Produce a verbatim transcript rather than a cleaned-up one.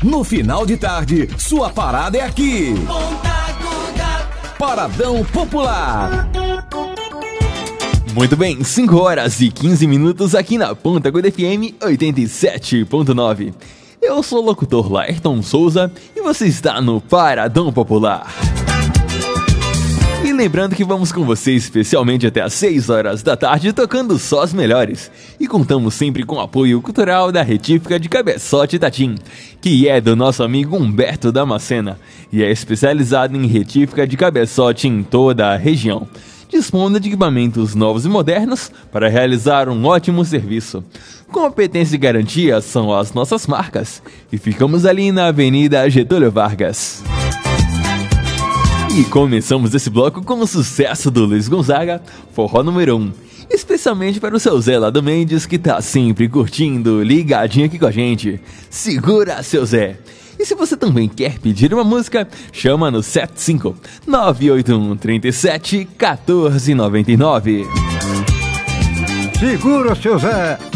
No final de tarde, sua parada é aqui. Paradão Popular. Muito bem, cinco horas e quinze minutos aqui na Ponta Aguda F M oitenta e sete ponto nove. Eu sou o locutor Laerton Souza e você está no Paradão Popular. E lembrando que vamos com você especialmente até às seis horas da tarde tocando só as melhores. E contamos sempre com o apoio cultural da Retífica de Cabeçote Itatim, que é do nosso amigo Humberto Damascena e é especializado em retífica de cabeçote em toda a região, dispondo de equipamentos novos e modernos para realizar um ótimo serviço. Competência e garantia são as nossas marcas e ficamos ali na Avenida Getúlio Vargas. E começamos esse bloco com o sucesso do Luiz Gonzaga, Forró número um, especialmente para o seu Zé Lado Mendes, que tá sempre curtindo, ligadinho aqui com a gente. Segura, seu Zé! E se você também quer pedir uma música, chama no sete cinco nove oito um três sete um quatro nove nove. Segura, seu Zé!